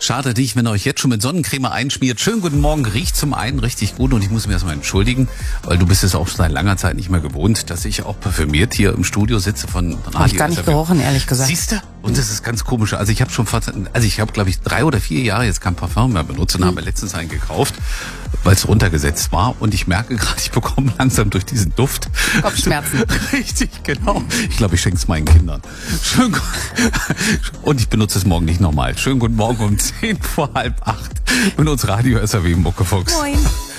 Schadet nicht, wenn ihr euch jetzt schon mit Sonnencreme einschmiert. Schönen guten Morgen, riecht zum einen richtig gut und ich muss mich erstmal entschuldigen, weil du bist es auch seit langer Zeit nicht mehr gewohnt, dass ich auch parfümiert hier im Studio sitze von Radio. Hab ich gar nicht gerochen, ehrlich gesagt. Siehst du? Und das ist ganz komisch. Also ich habe glaube ich 3 oder 4 Jahre jetzt kein Parfum mehr benutzt und habe letztens einen gekauft, weil es runtergesetzt war und ich merke gerade, ich bekomme langsam durch diesen Duft Kopfschmerzen. Richtig, genau. Ich glaube, ich schenke es meinen Kindern. Und ich benutze es morgen nicht nochmal. Schönen guten Morgen um 7:10 mit uns Radio SAW Muckefuchs. Moin.